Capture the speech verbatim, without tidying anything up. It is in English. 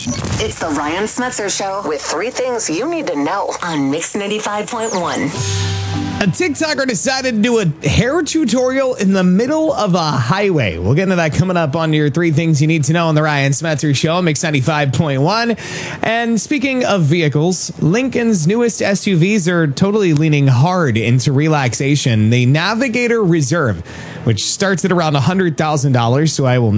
It's the Ryan Smetzer Show with three things you need to know on Mix ninety-five point one. A TikToker decided to do a hair tutorial in the middle of a highway. We'll get into that coming up on your three things you need to know on the Ryan Smetzer Show, Mix ninety-five point one. And speaking of vehicles, Lincoln's newest S U Vs are totally leaning hard into relaxation. The Navigator Reserve, which starts at around one hundred thousand dollars, so I will